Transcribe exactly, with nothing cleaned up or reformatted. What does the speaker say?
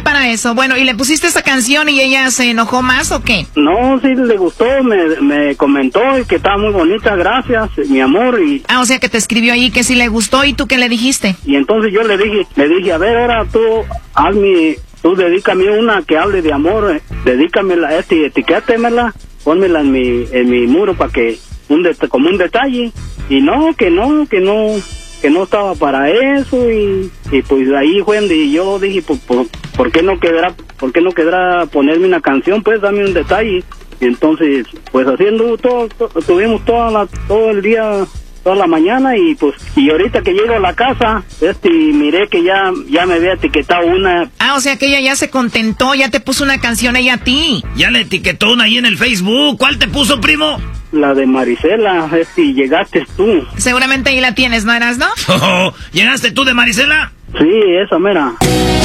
ya para eso. Bueno, ¿y le pusiste esa canción y ella se enojó más o qué? No, sí le gustó, me, me comentó que estaba muy bonita, gracias, mi amor. Y ah, o sea que te escribió ahí que sí le gustó, ¿y tú qué le dijiste? Y entonces yo le dije, le dije, a ver, ahora tú, hazme, tú dedícame una que hable de amor, eh, dedícamela, este, etiquétemela, pónmela en mi, en mi muro para que, un det como un detalle. Y no, que no, que no... que no estaba para eso y, y pues ahí fue donde yo dije, pues, por, ¿por qué no quedará, por qué no quedará ponerme una canción? Pues dame un detalle. Y entonces, pues haciendo todo, todo tuvimos toda la, todo el día, toda la mañana y pues, y ahorita que llego a la casa, este, miré que ya, ya me había etiquetado una. Ah, o sea que ella ya se contentó, ya te puso una canción ella a ti. Ya le etiquetó una ahí en el Facebook. ¿Cuál te puso, primo? La de Marisela, este, llegaste tú. Seguramente ahí la tienes, ¿no eras, no? ¿Llegaste tú de Marisela? Sí, esa mera.